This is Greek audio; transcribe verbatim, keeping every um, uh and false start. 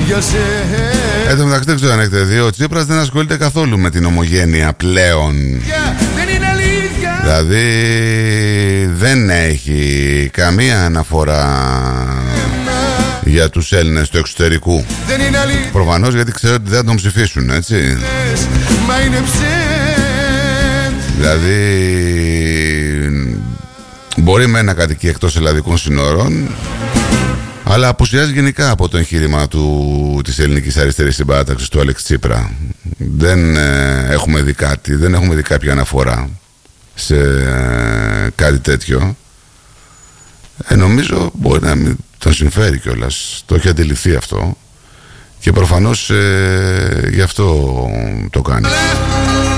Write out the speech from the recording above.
Εν τω μεταξύ δεν ξέρω αν έχετε δει, ο Τσίπρας δεν ασχολείται καθόλου με την ομογένεια πλέον. Δηλαδή δεν έχει καμία αναφορά για τους Έλληνες του εξωτερικού. Προφανώς γιατί ξέρω ότι δεν θα τον ψηφίσουν, έτσι. Δηλαδή μπορεί με να κατοικεί εκτός ελλαδικών συνόρων, αλλά απουσιάζει γενικά από το εγχείρημα του, της ελληνικής αριστερής συμπαράταξης του Αλέξη Τσίπρα. Δεν ε, έχουμε δει κάτι, δεν έχουμε δει κάποια αναφορά σε ε, κάτι τέτοιο. Ε, νομίζω μπορεί να μην τον συμφέρει κιόλας, το έχει αντιληφθεί αυτό και προφανώς ε, γι' αυτό το κάνει.